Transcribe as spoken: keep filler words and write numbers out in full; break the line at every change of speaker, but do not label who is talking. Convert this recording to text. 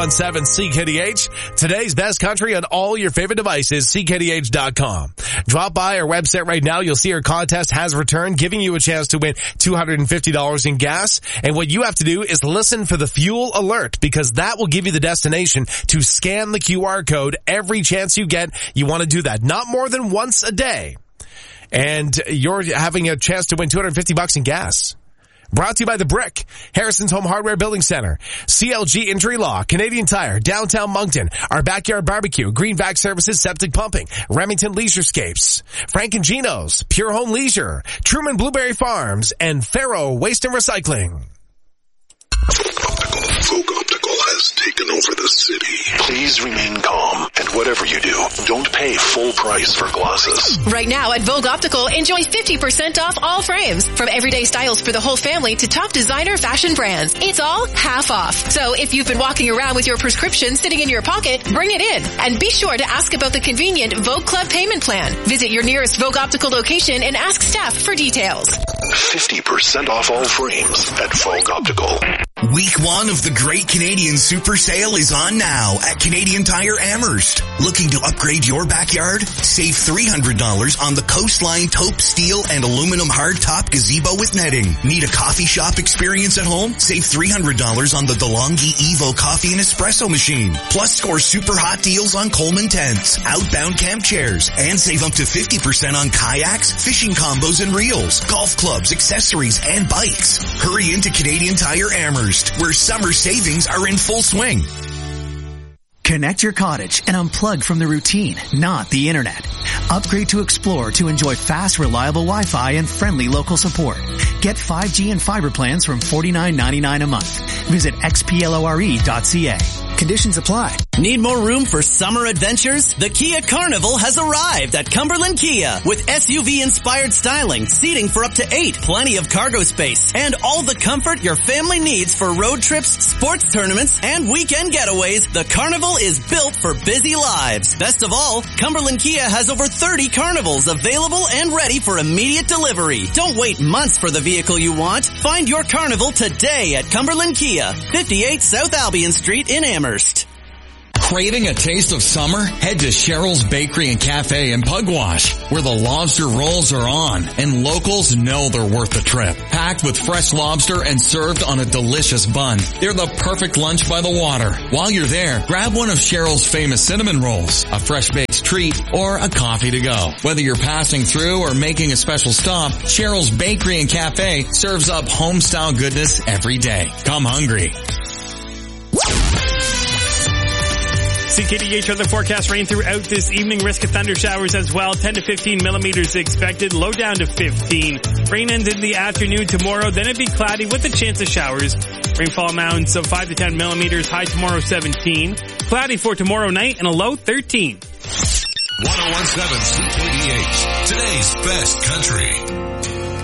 one seven C K D H. Today's best country on all your favorite devices, C K D H dot com. Drop by our website right now. You'll see our contest has returned, giving you a chance to win two hundred fifty dollars in gas. And what you have to do is listen for the fuel alert, because that will give you the destination to scan the Q R code every chance you get. You want to do that not more than once a day. And you're having a chance to win two hundred fifty bucks in gas. Brought to you by The Brick, Harrison's Home Hardware Building Center, C L G Injury Law, Canadian Tire, Downtown Moncton, Our Backyard Barbecue, Green Vac Services, Septic Pumping, Remington Leisurescapes, Frank and Gino's, Pure Home Leisure, Truman Blueberry Farms, and Faro Waste and Recycling.
Folk Optical has taken over the city. Please remain calm, and whatever you do, don't pay full price for glasses.
Right now at Vogue Optical, enjoy fifty percent off all frames. From everyday styles for the whole family to top designer fashion brands. It's all half off. So if you've been walking around with your prescription sitting in your pocket, bring it in. And be sure to ask about the convenient Vogue Club payment plan. Visit your nearest Vogue Optical location and ask staff for details.
fifty percent off all frames at Vogue Optical.
Week one of the Great Canadian Super Sale is on now at Canadian Tire Amherst. Looking to upgrade your backyard? Save three hundred dollars on the Coastline Taupe Steel and Aluminum Hardtop Gazebo with netting. Need a coffee shop experience at home? Save three hundred dollars on the DeLonghi Evo coffee and espresso machine. Plus score super hot deals on Coleman tents, outbound camp chairs, and save up to fifty percent on kayaks, fishing combos and reels, golf clubs, accessories, and bikes. Hurry into Canadian Tire Amherst, where summer savings are in full swing.
Connect your cottage and unplug from the routine, not the internet. Upgrade to Explore to enjoy fast, reliable Wi-Fi and friendly local support. Get five G and fiber plans from forty-nine ninety-nine a month. Visit x p lore dot c a. Conditions apply.
Need more room for summer adventures? The Kia Carnival has arrived at Cumberland Kia with S U V-inspired styling, seating for up to eight, plenty of cargo space, and all the comfort your family needs for road trips, sports tournaments, and weekend getaways. The Carnival is built for busy lives. Best of all, Cumberland Kia has over thirty Carnivals available and ready for immediate delivery. Don't wait months for the vehicle you want. Find your Carnival today at Cumberland Kia, fifty-eight South Albion Street in Amherst.
Craving a taste of summer? Head to Cheryl's Bakery and Cafe in Pugwash, where the lobster rolls are on, and locals know they're worth the trip. Packed with fresh lobster and served on a delicious bun, they're the perfect lunch by the water. While you're there, grab one of Cheryl's famous cinnamon rolls, a fresh baked treat, or a coffee to go. Whether you're passing through or making a special stop, Cheryl's Bakery and Cafe serves up home-style goodness every day. Come hungry.
C K D H weather forecast: rain throughout this evening. Risk of thunder showers as well. ten to fifteen millimeters expected. Low down to fifteen. Rain ends in the afternoon tomorrow. Then it'd be cloudy with a chance of showers. Rainfall amounts of five to ten millimeters. High tomorrow seventeen. Cloudy for tomorrow night and a low thirteen.
one oh one seven C K D H, today's best country.